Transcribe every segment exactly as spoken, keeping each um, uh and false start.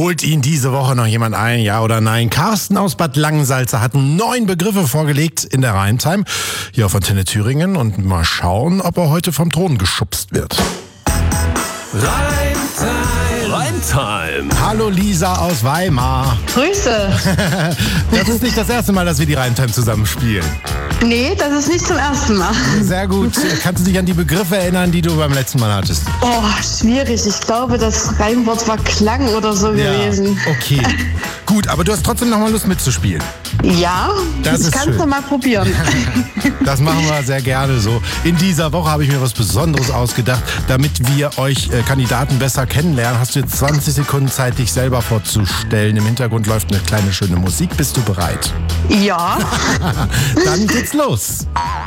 Holt ihn diese Woche noch jemand ein, ja oder nein? Carsten aus Bad Langensalza hat neun Begriffe vorgelegt in der Rhymtime hier auf Antenne Thüringen und mal schauen, ob er heute vom Thron geschubst wird. Rhymtime. Rhymtime. Hallo Lisa aus Weimar. Grüße. Das ist nicht das erste Mal, dass wir die Rhymtime zusammen spielen. Nee, das ist nicht zum ersten Mal. Sehr gut. Kannst du dich an die Begriffe erinnern, die du beim letzten Mal hattest? Oh, schwierig. Ich glaube, das Reimwort war Klang oder so Ja, gewesen. okay. Gut, aber du hast trotzdem noch mal Lust mitzuspielen. Ja, Das ich ist kann schön. es noch mal probieren. Das machen wir sehr gerne so. In dieser Woche habe ich mir was Besonderes ausgedacht. Damit wir euch äh, Kandidaten besser kennenlernen, hast du jetzt zwanzig Sekunden Zeit, dich selber vorzustellen. Im Hintergrund läuft eine kleine schöne Musik. Bist du bereit? Ja. Dann geht's los.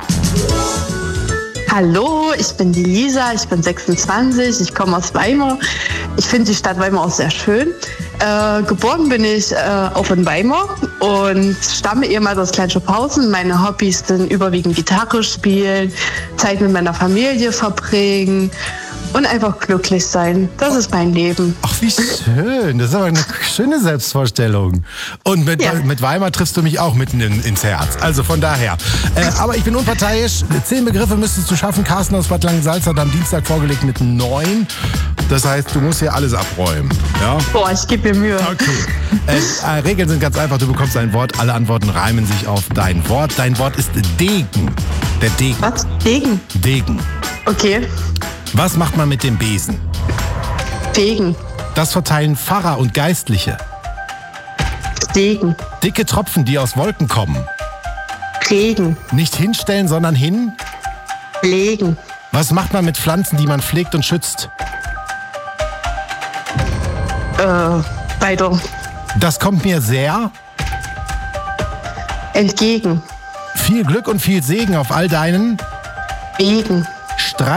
Hallo, ich bin die Lisa, ich bin sechsundzwanzig, ich komme aus Weimar. Ich finde die Stadt Weimar auch sehr schön. Äh, geboren bin ich äh, auch in Weimar und stamme ehemals aus Klein-Schopausen. Meine Hobbys sind überwiegend Gitarre spielen, Zeit mit meiner Familie verbringen und einfach glücklich sein. Das ist mein Leben. Ach, wie schön. Das ist aber eine schöne Selbstvorstellung. Und mit, Ja. mit Weimar triffst du mich auch mitten in, ins Herz. Also von daher. Äh, aber ich bin unparteiisch. Zehn Begriffe müsstest du schaffen. Carsten aus Bad Langensalza hat am Dienstag vorgelegt mit neun. Das heißt, du musst hier alles abräumen. Ja? Boah, ich gebe mir Mühe. Okay. Äh, äh, Regeln sind ganz einfach. Du bekommst ein Wort. Alle Antworten reimen sich auf dein Wort. Dein Wort ist Degen. Der Degen. Was? Degen? Degen. Okay. Was macht man mit dem Besen? Degen. Das verteilen Pfarrer und Geistliche. Degen. Dicke Tropfen, die aus Wolken kommen. Regen. Nicht hinstellen, sondern hin. Legen. Was macht man mit Pflanzen, die man pflegt und schützt? Äh, weiter. Das kommt mir sehr. Entgegen. Viel Glück und viel Segen auf all deinen. Wegen.